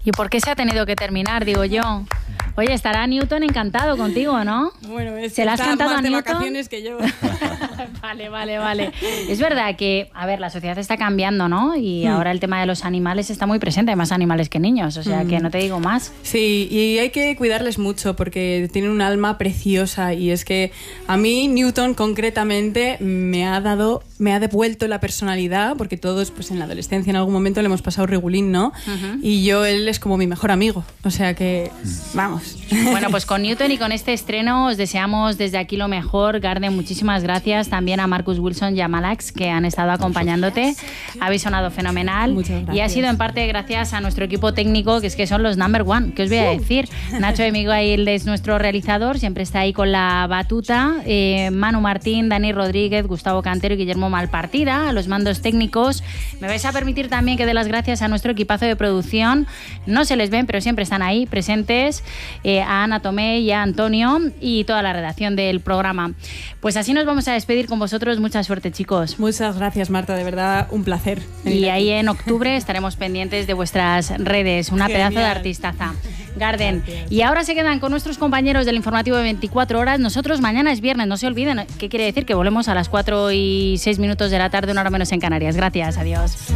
¿Y por qué se ha tenido que terminar, digo yo? Oye, estará Newton encantado contigo, ¿no? Bueno, ¿Se la has cantado más a de Newton? vacaciones que yo. Vale. Es verdad que, a ver, la sociedad está cambiando, ¿no? Y ahora el tema de los animales está muy presente. Hay más animales que niños, o sea que no te digo más. Sí, y hay que cuidarles mucho porque tienen un alma preciosa y es que a mí Newton concretamente me ha devuelto la personalidad, porque todos pues en la adolescencia en algún momento le hemos pasado regulín, ¿no? Y él es como mi mejor amigo, o sea que vamos. Bueno, pues con Newton y con este estreno os deseamos desde aquí lo mejor. Garden, muchísimas gracias también a Marcus Wilson y a Malax que han estado acompañándote. Habéis sonado fenomenal. Muchas gracias. Y ha sido en parte gracias a nuestro equipo técnico, que es que son los number one. ¿Qué os voy a decir? Nacho de Miguel es nuestro realizador, siempre está ahí con la batuta. Manu Martín, Dani Rodríguez, Gustavo Cantero y Guillermo Malpartida, a los mandos técnicos. Me vais a permitir también que dé las gracias a nuestro equipazo de producción. No se les ven, pero siempre están ahí presentes. A Ana Tomé y a Antonio y toda la redacción del programa. Pues así nos vamos a despedir con vosotros. Mucha suerte, chicos. Muchas gracias, Marta, de verdad un placer. Y ahí en octubre estaremos pendientes de vuestras redes. Una Genial. pedazo de artistaza. Garden. Y ahora se quedan con nuestros compañeros del informativo de 24 horas. Nosotros mañana es viernes, no se olviden. ¿Qué quiere decir? Que volvemos a las 4:06 de la tarde, una hora menos en Canarias. Gracias, adiós.